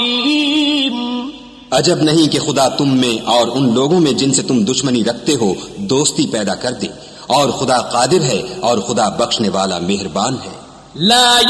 अजब नहीं कि खुदा तुम में और उन लोगों में जिनसे तुम दुश्मनी रखते हो दोस्ती पैदा कर दे, और खुदा कादिर है और खुदा बख्शने वाला मेहरबान है।